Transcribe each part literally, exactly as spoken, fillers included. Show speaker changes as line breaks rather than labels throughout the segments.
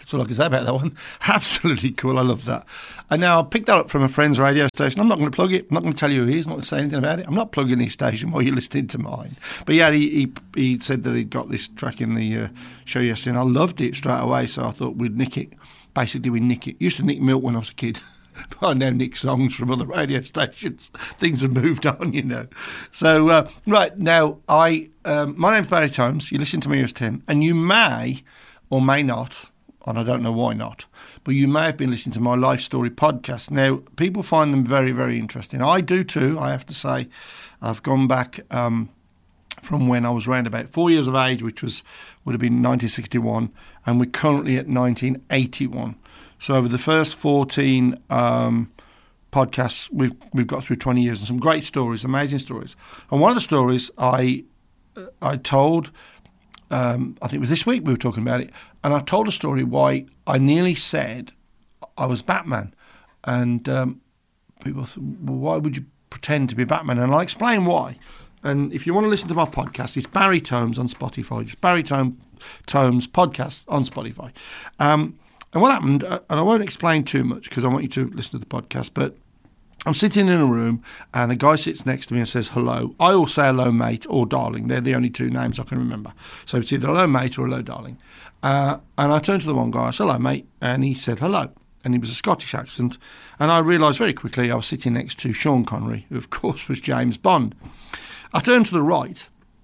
That's all I can say about that one. Absolutely cool. I love that. And now I picked that up from a friend's radio station. I'm not going to plug it. I'm not going to tell you who he is. I'm not going to say anything about it. I'm not plugging his station while you're listening to mine. But yeah, he he, he said that he'd got this track in the uh, show yesterday, and I loved it straight away. So I thought we'd nick it. Basically, we nick it. Used to nick milk when I was a kid. But I now nick songs from other radio stations. Things have moved on, you know. So, uh, right, now, I um, my name's Barry Tomes. You listen to me as ten, and you may or may not, and I don't know why not, but you may have been listening to my Life Story podcast. Now, people find them very, very interesting. I do too, I have to say. I've gone back um, from when I was around about four years of age, which was would have been nineteen sixty-one, and we're currently at nineteen eighty-one. So over the first fourteen um, podcasts, we've we've got through twenty years and some great stories, amazing stories. And one of the stories I I told, um, I think it was this week we were talking about it, and I told a story why I nearly said I was Batman. And um, people thought, well, why would you pretend to be Batman? And I'll explain why. And if you want to listen to my podcast, it's Barry Tomes on Spotify. Just Barry Tomes, Tomes podcast on Spotify. Um And what happened, and I won't explain too much because I want you to listen to the podcast, but I'm sitting in a room and a guy sits next to me and says, hello. I will say hello, mate, or darling. They're the only two names I can remember. So it's either hello, mate, or hello, darling. Uh, and I turned to the one guy, I said, hello, mate, and he said, hello. And he was a Scottish accent. And I realised very quickly I was sitting next to Sean Connery, who, of course, was James Bond. I turned to the right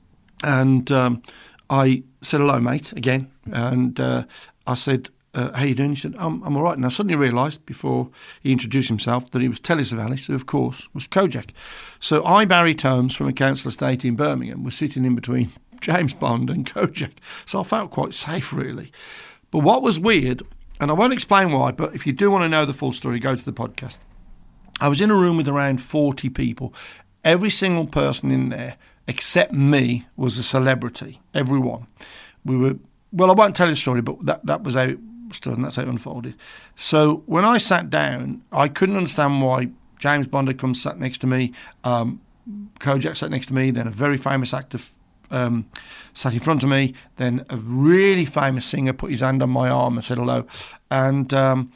and um, I said, hello, mate, again. And uh, I said, Uh, how you doing? He said, I'm, I'm all right. And I suddenly realised, before he introduced himself, that he was Telly Savalas, who, of course, was Kojak. So I, Barry Tomes, from a council estate in Birmingham, was sitting in between James Bond and Kojak. So I felt quite safe, really. But what was weird, and I won't explain why, but if you do want to know the full story, go to the podcast. I was in a room with around forty people. Every single person in there, except me, was a celebrity. Everyone. We were, well, I won't tell you the story, but that, that was how it and that's how it unfolded. So when I sat down, I couldn't understand why James Bond had come sat next to me, um, Kojak sat next to me, then a very famous actor um, sat in front of me, then a really famous singer put his hand on my arm and said hello. And um,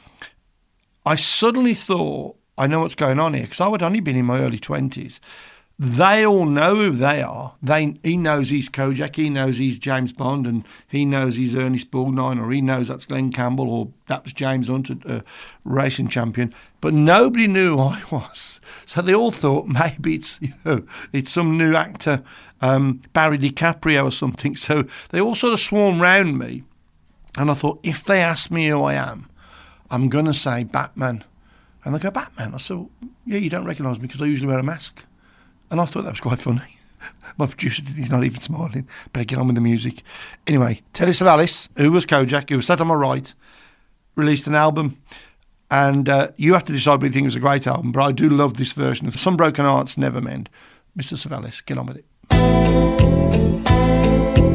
I suddenly thought, I know what's going on here, because I would only been in my early twenties. They all know who they are. They, he knows he's Kojak, he knows he's James Bond, and he knows he's Ernest Borgnine, or he knows that's Glenn Campbell, or that was James Hunt, a racing champion. But nobody knew who I was. So they all thought maybe it's, you know, it's some new actor, um, Barry DiCaprio or something. So they all sort of swarmed round me. And I thought, if they ask me who I am, I'm going to say Batman. And they go, Batman? I said, well, yeah, you don't recognise me because I usually wear a mask. And I thought that was quite funny. My producer, he's not even smiling. Better get on with the music. Anyway, Telly Savalas, who was Kojak, who was sat on my right, released an album. And uh, you have to decide whether you think it was a great album, but I do love this version of Some Broken Hearts Never Mend. Mister Savalas, get on with it.